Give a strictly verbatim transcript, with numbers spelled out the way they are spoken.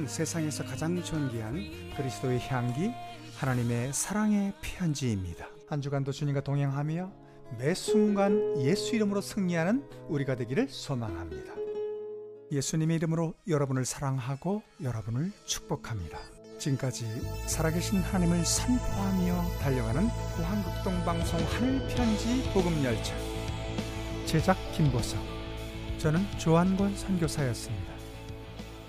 세상에서 가장 존귀한 그리스도의 향기, 하나님의 사랑의 편지입니다. 한 주간도 주님과 동행하며 매 순간 예수 이름으로 승리하는 우리가 되기를 소망합니다. 예수님의 이름으로 여러분을 사랑하고 여러분을 축복합니다. 지금까지 살아계신 하나님을 선포하며 달려가는 구한극동방송 하늘편지 복음열차, 제작 김보석, 저는 조한권 선교사였습니다.